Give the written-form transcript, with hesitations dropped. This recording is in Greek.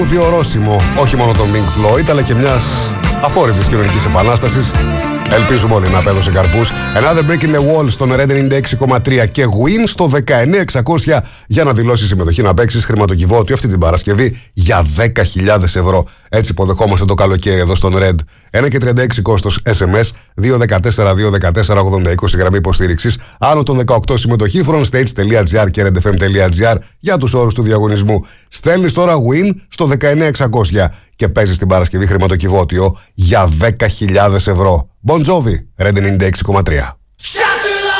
Διορώσιμο όχι μόνο των Pink Floyd αλλά και μιας αφόρητης κοινωνικής επανάστασης. Ελπίζουμε όλοι να απέδωσε καρπούς. Another Brick in the Wall στον Red 96,3 και Win στο 19.600 για να δηλώσει συμμετοχή να παίξεις χρηματοκιβώτιο αυτή την Παρασκευή για 10.000 ευρώ. Έτσι υποδεχόμαστε το καλοκαίρι εδώ στον Red. 1,36 κόστος SMS, 214-214-80-20 γραμμή υποστήριξης. Άνω των 18 συμμετοχή frontstage.gr και redfm.gr για τους όρους του διαγωνισμού. Στέλνεις τώρα Win στο 19.600 και παίζεις την Παρασκευή χρηματοκιβώτιο για 10.000 ευρώ. Bon Jovi, Red 96,3.